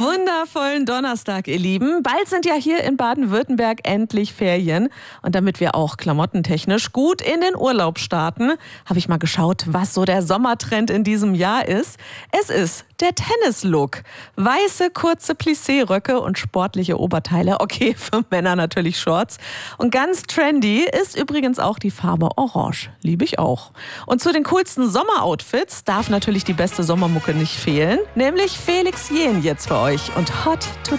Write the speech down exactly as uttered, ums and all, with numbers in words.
Wundervollen Donnerstag, ihr Lieben. Bald sind ja hier in Baden-Württemberg endlich Ferien. Und damit wir auch klamottentechnisch gut in den Urlaub starten, habe ich mal geschaut, was so der Sommertrend in diesem Jahr ist. Es ist der Tennis-Look. Weiße, kurze Plissé-Röcke und sportliche Oberteile. Okay, für Männer natürlich Shorts. Und ganz trendy ist übrigens auch die Farbe Orange. Liebe ich auch. Und zu den coolsten Sommeroutfits darf natürlich die beste Sommermucke nicht fehlen. Nämlich Felix Jähn jetzt für euch und Hot to